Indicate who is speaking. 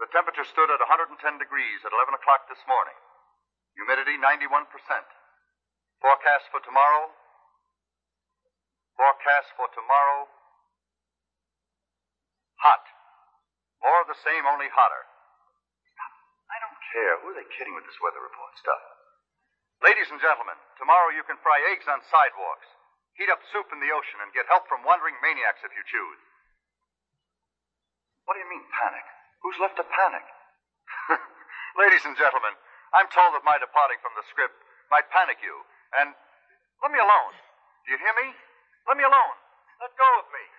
Speaker 1: temperature stood at 110 degrees at 11 o'clock this morning. Humidity 91%. Forecast for tomorrow. Hot. More of the same, only hotter. I don't care. Who are they kidding with this weather report stuff? Ladies and gentlemen, tomorrow you can fry eggs on sidewalks, heat up soup in the ocean, and get help from wandering maniacs if you choose. What do you mean, panic? Who's left to panic? Ladies and gentlemen, I'm told that my departing from the script might panic you, and let me alone. Do you hear me? Let me alone. Let go of me.